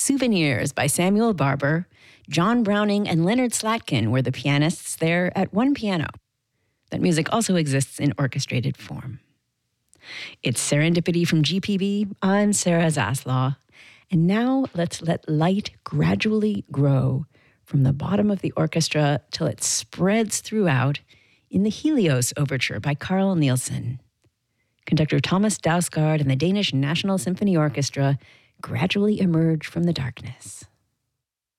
Souvenirs by Samuel Barber. John Browning and Leonard Slatkin were the pianists there at one piano. That music also exists in orchestrated form. It's Serendipity from GPB. I'm Sarah Zaslaw. And now let's let light gradually grow from the bottom of the orchestra till it spreads throughout in the Helios Overture by Carl Nielsen. Conductor Thomas Dausgaard and the Danish National Symphony Orchestra gradually emerge from the darkness.